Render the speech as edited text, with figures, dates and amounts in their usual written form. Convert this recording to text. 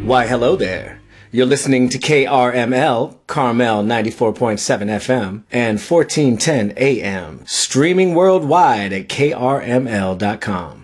Why, hello there. You're listening to KRML, Carmel 94.7 FM and 1410 AM, streaming worldwide at krml.com.